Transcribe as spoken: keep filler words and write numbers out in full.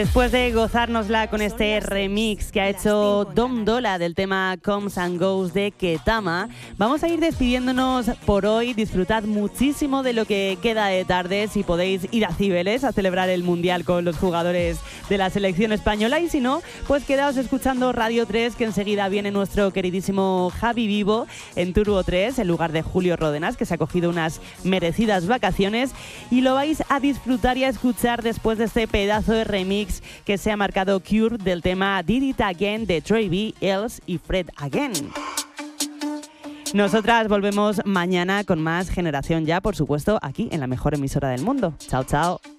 Después de gozárnosla con este remix que ha hecho Dom Dola del tema Comes and Goes de Ketama, vamos a ir despidiéndonos por hoy. Disfrutad muchísimo de lo que queda de tarde, si podéis ir a Cibeles a celebrar el Mundial con los jugadores de la selección española, y si no, pues quedaos escuchando Radio tres, que enseguida viene nuestro queridísimo Javi Vivo en Turbo tres, en lugar de Julio Ródenas, que se ha cogido unas merecidas vacaciones, y lo vais a disfrutar y a escuchar después de este pedazo de remix que se ha marcado Cure del tema Did It Again de Troy B, Els y Fred Again. Nosotras volvemos mañana con más Generación Ya, por supuesto, aquí en la mejor emisora del mundo. Chao, chao.